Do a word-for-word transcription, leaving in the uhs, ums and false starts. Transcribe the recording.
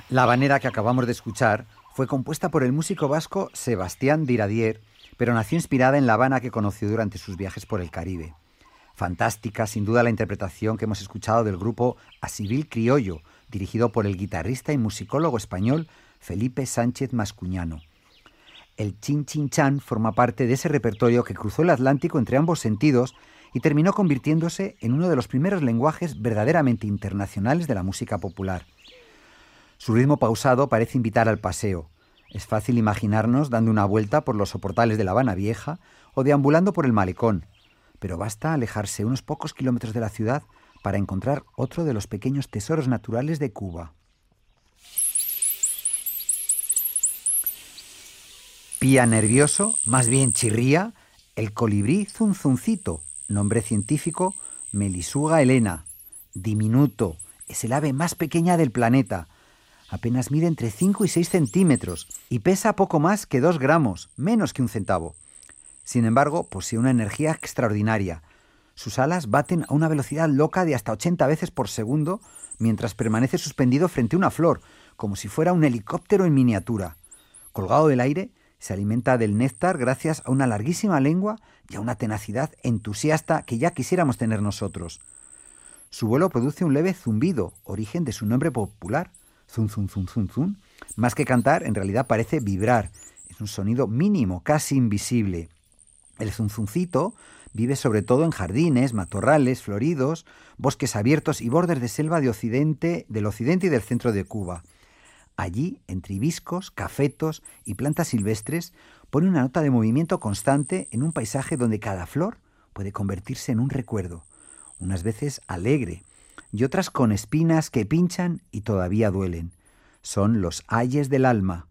La habanera que acabamos de escuchar fue compuesta por el músico vasco Sebastián d'Iradier, pero nació inspirada en la Habana que conoció durante sus viajes por el Caribe. Fantástica, sin duda, la interpretación que hemos escuchado del grupo Asivil Criollo, dirigido por el guitarrista y musicólogo español Felipe Sánchez Mascuñano. El chin chin chan forma parte de ese repertorio que cruzó el Atlántico entre ambos sentidos y terminó convirtiéndose en uno de los primeros lenguajes verdaderamente internacionales de la música popular. Su ritmo pausado parece invitar al paseo. Es fácil imaginarnos dando una vuelta por los soportales de La Habana Vieja o deambulando por el malecón, pero basta alejarse unos pocos kilómetros de la ciudad para encontrar otro de los pequeños tesoros naturales de Cuba. Pía nervioso, más bien chirría, el colibrí zunzuncito, nombre científico Melisuga helena. Diminuto, es el ave más pequeña del planeta. Apenas mide entre cinco y seis centímetros y pesa poco más que dos gramos, menos que un centavo. Sin embargo, posee una energía extraordinaria. Sus alas baten a una velocidad loca de hasta ochenta veces por segundo mientras permanece suspendido frente a una flor, como si fuera un helicóptero en miniatura. Colgado del aire, se alimenta del néctar gracias a una larguísima lengua y a una tenacidad entusiasta que ya quisiéramos tener nosotros. Su vuelo produce un leve zumbido, origen de su nombre popular, zun, zun, zun, zun, zun. Más que cantar, en realidad parece vibrar. Es un sonido mínimo, casi invisible. El zunzuncito vive sobre todo en jardines, matorrales floridos, bosques abiertos y bordes de selva de occidente, del occidente y del centro de Cuba. Allí, entre hibiscos, cafetos y plantas silvestres, pone una nota de movimiento constante en un paisaje donde cada flor puede convertirse en un recuerdo, unas veces alegre y otras con espinas que pinchan y todavía duelen. Son los ayes del alma.